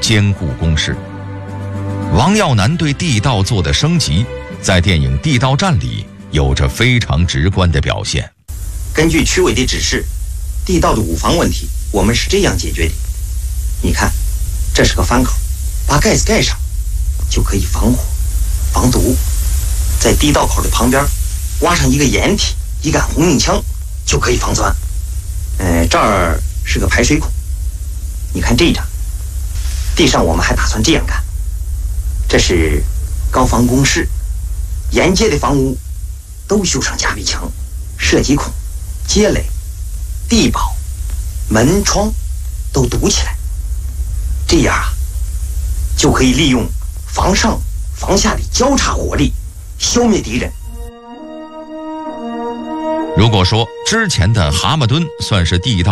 坚固工事。王耀南对地道做的升级，在电影《地道战》里有着非常直观的表现。 根据区委的指示，地道的五防问题我们是这样解决的。你看，这是个翻口，把盖子盖上，就可以防火、防毒。在地道口的旁边挖上一个掩体，一杆红缨枪，就可以防钻。这儿是个排水孔，你看这张地上，我们还打算这样干。这是高防工事，沿街的房屋都修上夹壁墙、射击孔、街垒、地堡、门窗都堵起来，这样就可以利用防上防下的交叉火力消灭敌人。 如果说之前的蛤蟆墩算是地道